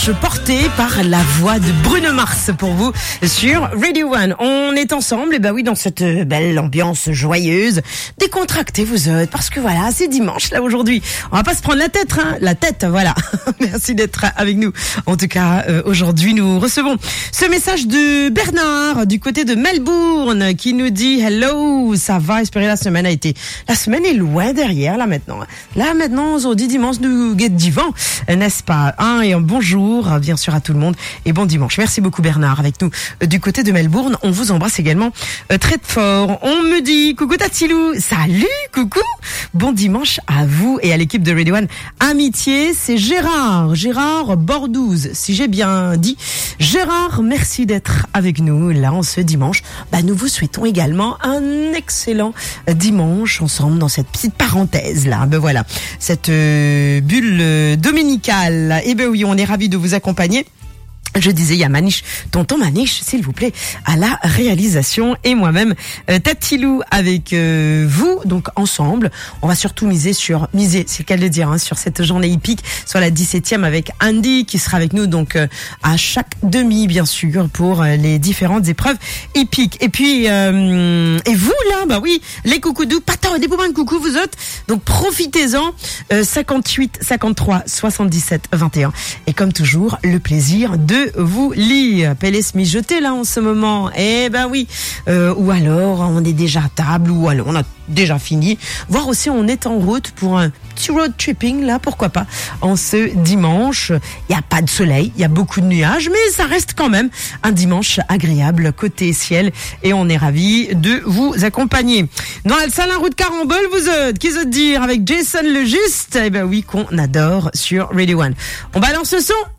dimanche porté par la voix de Bruno Mars pour vous sur Radio One. On est ensemble, et ben oui, dans cette belle ambiance joyeuse, décontractée vous êtes, parce que voilà, c'est dimanche là aujourd'hui. On va pas se prendre la tête, voilà. Merci d'être avec nous. En tout cas, aujourd'hui, nous recevons ce message de Bernard du côté de Melbourne qui nous dit hello, ça va, espérer la semaine est loin derrière là maintenant. Là maintenant, aujourd'hui dimanche, nous guette divan, n'est-ce pas? Et un bonjour bien sûr à tout le monde et bon dimanche. Merci beaucoup Bernard avec nous du côté de Melbourne. On vous embrasse également très fort. On me dit coucou Tatilou, salut, coucou, bon dimanche à vous et à l'équipe de Radio One. Amitié, c'est Gérard Bordouze, si j'ai bien dit. Gérard, merci d'être avec nous là en ce dimanche. Nous vous souhaitons également un excellent dimanche ensemble dans cette petite parenthèse là. Voilà, cette bulle dominicale. Et ben oui, on est ravis de vous accompagner. Je disais, il y a Maniche, tonton Maniche, s'il vous plaît, à la réalisation et moi-même, Tatilou avec vous, donc ensemble. On va surtout miser, c'est le cas de le dire, sur cette journée hippique, sur la 17e avec Andy qui sera avec nous donc à chaque demi, bien sûr, pour les différentes épreuves hippiques. Et puis, et vous là, oui, les coucoudous, patin, des boubins de coucou, vous autres. Donc profitez-en, 58, 53, 77, 21. Et comme toujours, le plaisir de vous lire. Pélès mijoter là en ce moment. Eh ben oui. Ou alors on est déjà à table, ou alors on a déjà fini. Voire aussi on est en route pour un petit road tripping là, pourquoi pas. En ce dimanche, il n'y a pas de soleil, il y a beaucoup de nuages, mais ça reste quand même un dimanche agréable côté ciel et on est ravis de vous accompagner. Dans le salon route Carambole, vous êtes, qui se dire avec Jason le Juste, eh ben oui, qu'on adore sur Radio One. On balance le son.